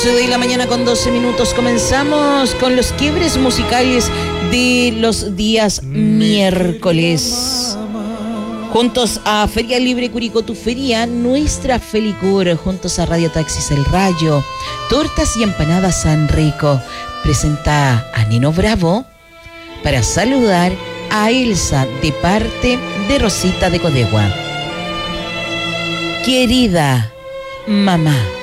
11 de la mañana con 12 minutos. Comenzamos con los quiebres musicales de los días miércoles. Juntos a Feria Libre Curicó Tu Feria, nuestra Felicur, juntos a Radio Taxis El Rayo, Tortas y Empanadas San Rico, presenta a Nino Bravo para saludar a Elsa de parte de Rosita de Codegua. Querida mamá.